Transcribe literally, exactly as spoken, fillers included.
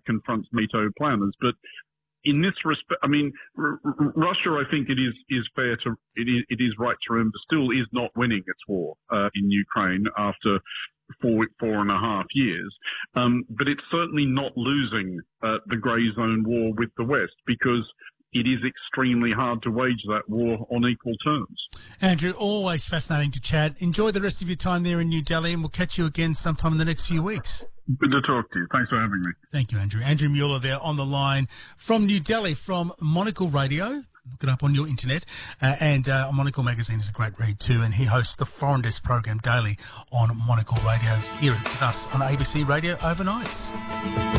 confronts NATO planners. But in this respect, I mean, R- R- Russia, I think it is, is fair to, it is, it is right to remember, still is not winning its war uh, in Ukraine after four, four and a half years. Um, but it's certainly not losing uh, the grey zone war with the West, because it is extremely hard to wage that war on equal terms. Andrew, always fascinating to chat. Enjoy the rest of your time there in New Delhi, and we'll catch you again sometime in the next few weeks. Good to talk to you. Thanks for having me. Thank you, Andrew. Andrew Mueller there on the line from New Delhi, from Monocle Radio. Look it up on your internet. Uh, and uh, Monocle Magazine is a great read too, and he hosts the Foreign Desk program daily on Monocle Radio here with us on A B C Radio overnights.